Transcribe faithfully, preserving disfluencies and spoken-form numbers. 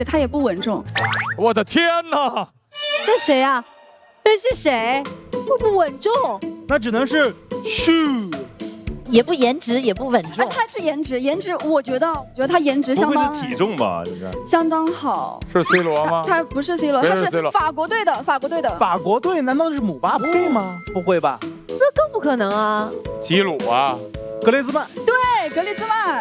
他也不稳重。 我的天哪！ 那谁呀？那是谁？不不稳重， 那只能是 shoe， 也不颜值，也不稳重。 他是颜值，颜值，我觉得，我觉得他颜值相不会当是体重吧？应该相当好。 是 C 罗吗？ 他他不是 C 罗，他是法国队的，法国队的。 法国队难道是姆巴佩吗？不会吧？ 那更不可能啊！ 吉鲁啊， 格雷兹曼。 对，格列兹曼。